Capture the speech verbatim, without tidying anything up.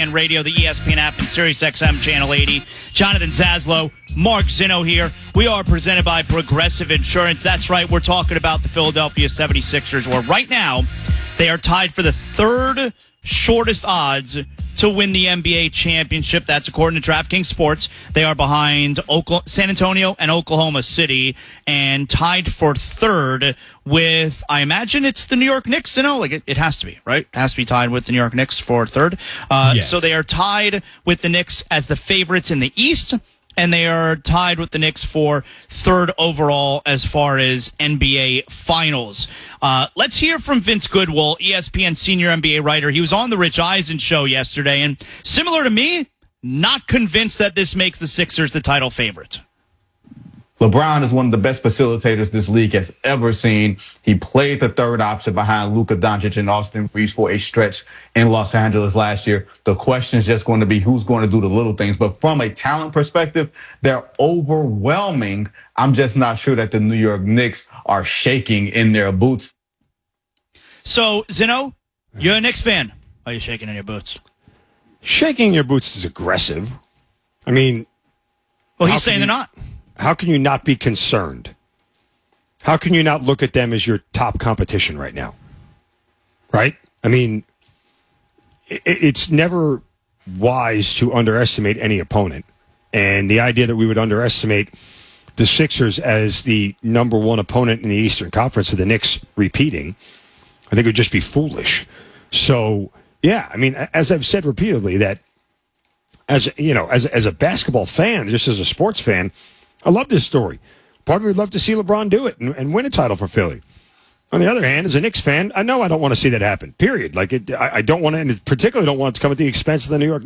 and radio, the E S P N app, and SiriusXM Channel eighty. Jonathan Zaslow, Mark Zinno here. We are presented by Progressive Insurance. That's right, we're talking about the Philadelphia seventy-sixers, where right now they are tied for the third shortest odds to win the N B A championship. That's according to DraftKings Sports. They are behind Oklahoma, San Antonio and Oklahoma City, and tied for third with, I imagine it's the New York Knicks. You know, like it, it has to be, right? It has to be tied with the New York Knicks for third. Uh, yes. So they are tied with the Knicks as the favorites in the East, and they are tied with the Knicks for third overall as far as N B A Finals. Uh, let's hear from Vince Goodwill, E S P N senior N B A writer. He was on the Rich Eisen show yesterday, and similar to me, not convinced that this makes the Sixers the title favorite. LeBron is one of the best facilitators this league has ever seen. He played the third option behind Luka Doncic and Austin Reeves for a stretch in Los Angeles last year. The question is just going to be who's going to do the little things. But from a talent perspective, they're overwhelming. I'm just not sure that the New York Knicks are shaking in their boots. So, Zinno, you're a Knicks fan. Are you shaking in your boots? Shaking your boots is aggressive. I mean, well, he's saying you, they're not. How can you not be concerned? How can you not look at them as your top competition right now? Right? I mean, it, it's never wise to underestimate any opponent. And the idea that we would underestimate the Sixers as the number one opponent in the Eastern Conference of the Knicks repeating, I think it would just be foolish. So, yeah, I mean, as I've said repeatedly, that as you know, as as a basketball fan, just as a sports fan, I love this story. Part of me would love to see LeBron do it and, and win a title for Philly. On the other hand, as a Knicks fan, I know I don't want to see that happen, period. Like, it, I, I don't want to, and particularly don't want it to come at the expense of the New York